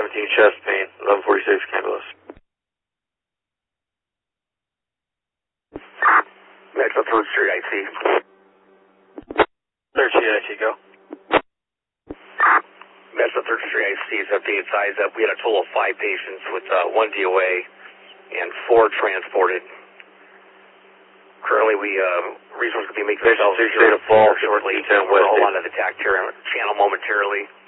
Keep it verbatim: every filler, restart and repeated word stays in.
seventeen chest pain, eleven forty-six Candlelist. Metro third Street, I C. third Street, I C, go. Metro third Street, I C is updated size up. We had a total of five patients with uh, one D O A and four transported. Currently, we, uh, resources could be making themselves state of fall, shortly. ten We'll west. hold on to the T A C channel momentarily.